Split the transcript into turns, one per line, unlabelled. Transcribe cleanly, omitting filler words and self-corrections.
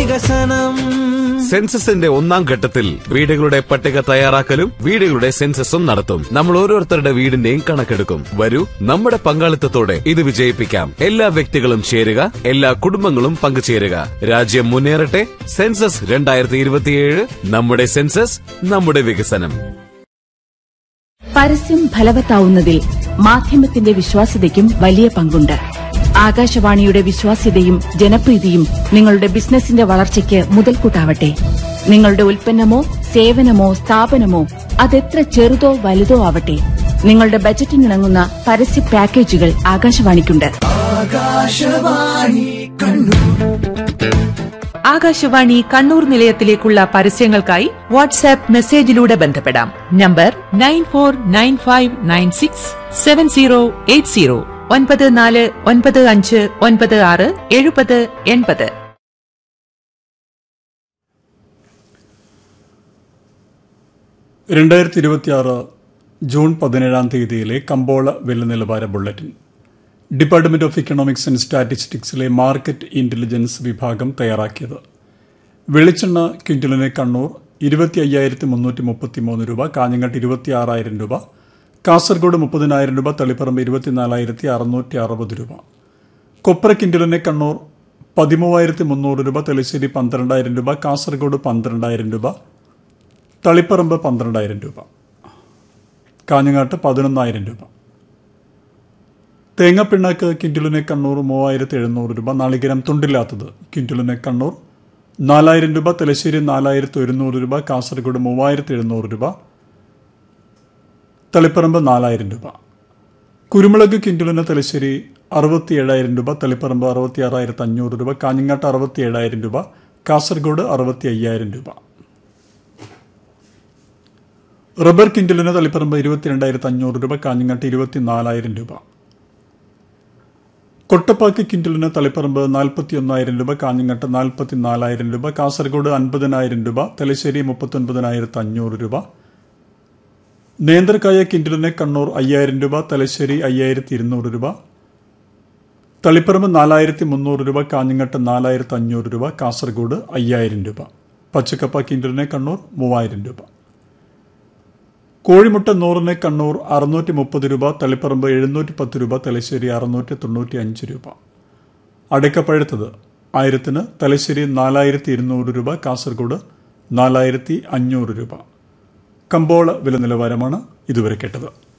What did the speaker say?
വികസനം.
സെൻസസിന്റെ ഒന്നാം ഘട്ടത്തിൽ വീടുകളുടെ പട്ടിക തയ്യാറാക്കലും വീടുകളുടെ സെൻസസും നടത്തും. നമ്മൾ ഓരോരുത്തരുടെ വീടിന്റെയും കണക്കെടുക്കും. വരൂ, നമ്മുടെ പങ്കാളിത്തത്തോടെ ഇത് വിജയിപ്പിക്കാം. എല്ലാ വ്യക്തികളും ചേരുക, എല്ലാ കുടുംബങ്ങളും പങ്കുചേരുക. രാജ്യം മുന്നേറട്ടെ. സെൻസസ് 2027. നമ്മുടെ സെൻസസ്, നമ്മുടെ വികസനം.
പരസ്യം ഫലവത്താവുന്നതിൽ മാധ്യമത്തിന്റെ വിശ്വാസ്യതയ്ക്കും വലിയ പങ്കുണ്ട്. ആകാശവാണിയുടെ വിശ്വാസ്യതയും ജനപ്രീതിയും നിങ്ങളുടെ ബിസിനസിന്റെ വളർച്ചയ്ക്ക് മുതൽക്കൂട്ടാവട്ടെ. നിങ്ങളുടെ ഉൽപ്പന്നമോ സേവനമോ സ്ഥാപനമോ അതെത്ര ചെറുതോ വലുതോ ആവട്ടെ, നിങ്ങളുടെ ബജറ്റിനിണങ്ങുന്ന പരസ്യ പാക്കേജുകൾ ആകാശവാണിക്കുണ്ട്.
ആകാശവാണി കണ്ണൂർ നിലയത്തിലേക്കുള്ള പരസ്യങ്ങൾക്കായി വാട്സാപ്പ് മെസ്സേജിലൂടെ ബന്ധപ്പെടാം. നമ്പർ 9495967080 9495967080.
ജൂൺ 17 കമ്പോള വില നിലവാര bulletin department of economics and സ്റ്റാറ്റിസ്റ്റിക്സിലെ market intelligence വിഭാഗം തയ്യാറാക്കിയത്. വെളിച്ചെണ്ണ ക്വിന്റലിന് കണ്ണൂർ 25,333 രൂപ, കാഞ്ഞങ്ങാട്ട് 26,000 രൂപ, കാസർഗോഡ് 30,000 രൂപ, തളിപ്പറമ്പ് 24,660 രൂപ. കൊപ്ര ക്വിന്റലിന് കണ്ണൂർ 13,300 രൂപ, തലശ്ശേരി 12,000 രൂപ, കാസർഗോഡ് 12,000 രൂപ, തളിപ്പറമ്പ് 12,000 രൂപ, കാഞ്ഞങ്ങാട്ട് 11,000 രൂപ. തേങ്ങാപ്പിണ്ണാക്ക് ക്വിന്റലിന് കണ്ണൂർ 3,700 രൂപ, നാളികേരം തുണ്ടില്ലാത്തത് ക്വിന്റലിന് കണ്ണൂർ 4,000 രൂപ, തലശ്ശേരി 4,100 രൂപ, കാസർഗോഡ് 3,700 രൂപ, തളിപ്പറമ്പ് 4,000 രൂപ. കുരുമുളക് ക്വിന്റലിന് തലശ്ശേരി 67,000 രൂപ, തളിപ്പറമ്പ് 66,500 രൂപ, കാഞ്ഞങ്ങാട്ട് 67,000 രൂപ, കാസർഗോഡ് 65,000 രൂപ. റബ്ബർ ക്വിന്റലിന് തളിപ്പറമ്പ് 22,500 രൂപ, കാഞ്ഞങ്ങാട്ട് 24,000 രൂപ. കൊട്ടപ്പാക്ക് ക്വിന്റലിന് തളിപ്പറമ്പ് 41,000 രൂപ, കാഞ്ഞങ്ങാട്ട് 44,000 രൂപ, കാസർഗോഡ് 50,000 രൂപ, തലശ്ശേരി 39,500 രൂപ. നേന്ത്രക്കായ ക്വിന്റലിന് കണ്ണൂർ 5,000 രൂപ, തലശ്ശേരി 5,200 രൂപ, തളിപ്പറമ്പ് 4,300 രൂപ, കാഞ്ഞങ്ങാട്ട് 4,500 രൂപ, കാസർഗോഡ് 5,000 രൂപ. പച്ചക്കപ്പ ക്വിന്റലിന് കണ്ണൂർ 3,000 രൂപ. കോഴിമുട്ട 100 കണ്ണൂർ 630 രൂപ, തളിപ്പറമ്പ് 710 രൂപ, തലശ്ശേരി 695 രൂപ. അടയ്ക്കപ്പഴുത്തത് 1000 തലശ്ശേരി 4,200 രൂപ, കാസർഗോഡ് 4,500 രൂപ. കമ്പോള വില നിലവാരമാണ് ഇതുവരെ കേട്ടത്.